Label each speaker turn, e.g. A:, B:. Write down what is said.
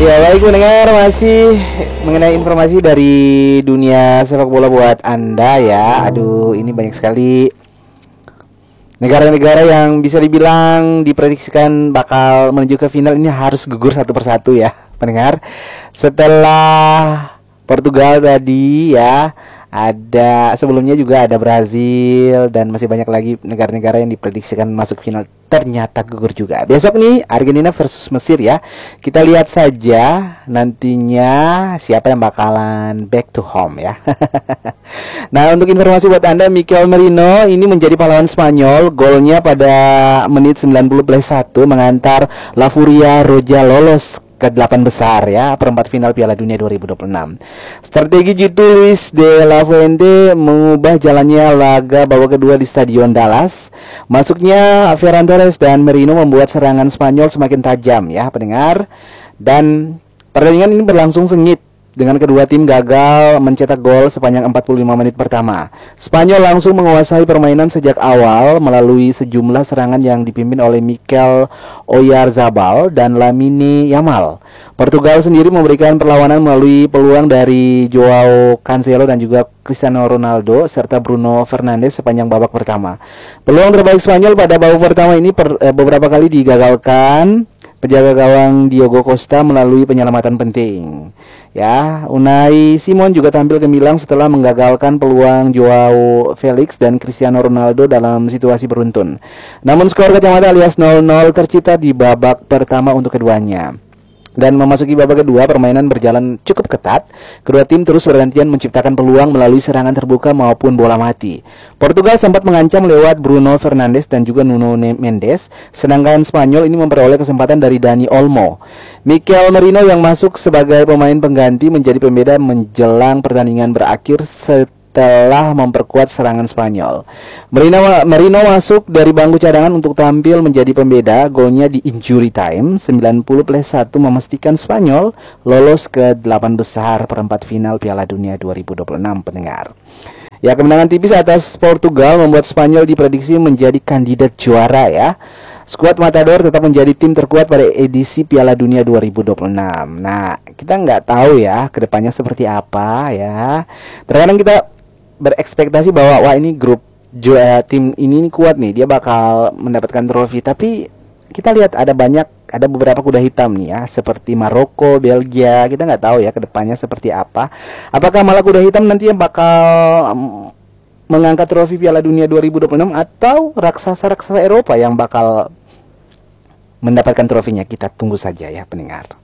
A: Ya baik mendengar, masih mengenai informasi dari dunia sepak bola buat Anda ya. Aduh, ini banyak sekali negara-negara yang bisa dibilang diprediksikan bakal menuju ke final. Ini harus gugur satu persatu ya pendengar. Setelah Portugal tadi ya, ada sebelumnya juga ada Brazil dan masih banyak lagi negara-negara yang diprediksikan masuk final, ternyata gugur juga. Besok nih Argentina versus Mesir ya. Kita lihat saja nantinya siapa yang bakalan back to home ya. Nah, untuk informasi buat Anda, Mikel Merino ini menjadi pahlawan Spanyol. Golnya pada menit 90+1 mengantar La Furia Roja lolos ke 8 besar ya, perempat final Piala Dunia 2026. Strategi jitu Luis de la Fuente mengubah jalannya laga babak kedua di Stadion Dallas. Masuknya Ferran Torres dan Merino membuat serangan Spanyol semakin tajam ya pendengar. Dan pertandingan ini berlangsung sengit dengan kedua tim gagal mencetak gol sepanjang 45 menit pertama. Spanyol langsung menguasai permainan sejak awal melalui sejumlah serangan yang dipimpin oleh Mikel Oyarzabal dan Lamine Yamal. Portugal sendiri memberikan perlawanan melalui peluang dari Joao Cancelo dan juga Cristiano Ronaldo serta Bruno Fernandes sepanjang babak pertama. Peluang terbaik Spanyol pada babak pertama ini beberapa kali digagalkan penjaga gawang Diogo Costa melalui penyelamatan penting. Ya, Unai Simon juga tampil gemilang setelah menggagalkan peluang Joao Felix dan Cristiano Ronaldo dalam situasi beruntun. Namun skor kacamata alias 0-0 tercipta di babak pertama untuk keduanya. Dan memasuki babak kedua, permainan berjalan cukup ketat. Kedua tim terus bergantian menciptakan peluang melalui serangan terbuka maupun bola mati. Portugal sempat mengancam lewat Bruno Fernandes dan juga Nuno Mendes, sedangkan Spanyol ini memperoleh kesempatan dari Dani Olmo. Mikel Merino yang masuk sebagai pemain pengganti menjadi pembeda menjelang pertandingan berakhir setelah memperkuat serangan Spanyol. Merino masuk dari bangku cadangan untuk tampil menjadi pembeda. Golnya di injury time 90+1 memastikan Spanyol lolos ke 8 besar perempat final Piala Dunia 2026 pendengar. Ya, kemenangan tipis atas Portugal membuat Spanyol diprediksi menjadi kandidat juara ya. Skuad Matador tetap menjadi tim terkuat pada edisi Piala Dunia 2026. Nah, kita nggak tahu ya kedepannya seperti apa ya. Terkadang kita berekspektasi bahwa wah ini grup tim ini kuat nih, dia bakal mendapatkan trofi, tapi kita lihat ada beberapa kuda hitam nih ya, seperti Maroko, Belgia. Kita nggak tahu ya kedepannya seperti apa. Apakah malah kuda hitam nanti yang bakal mengangkat trofi Piala Dunia 2026 atau raksasa-raksasa Eropa yang bakal mendapatkan trofinya? Kita tunggu saja ya pendengar.